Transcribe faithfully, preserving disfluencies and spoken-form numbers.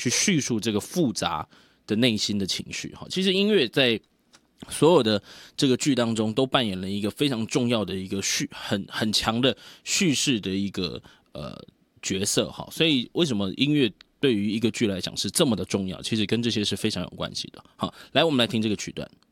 去叙述这个复杂的内心的情绪。其实音乐在所有的这个剧当中都扮演了一个非常重要的一个叙很很强的叙事的一个呃角色哈，所以为什么音乐对于一个剧来讲是这么的重要？其实跟这些是非常有关系的。好，来我们来听这个曲段。